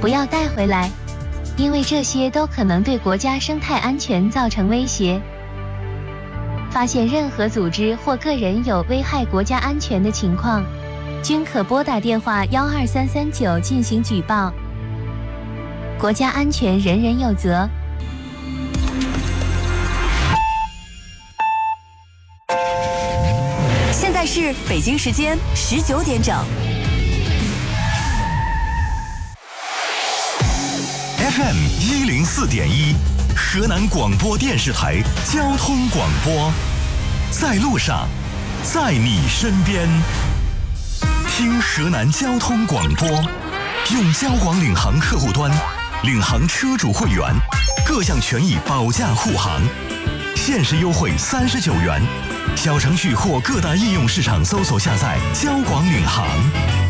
不要带回来，因为这些都可能对国家生态安全造成威胁。发现任何组织或个人有危害国家安全的情况，均可拨打电话12339进行举报。国家安全人人有责。 现在是北京时间19点整。 FM 104.1，河南广播电视台交通广播，在路上，在你身边。听河南交通广播，用交广领航客户端，领航车主会员，各项权益保驾护航，限时优惠39元。小程序或各大应用市场搜索下载交广领航。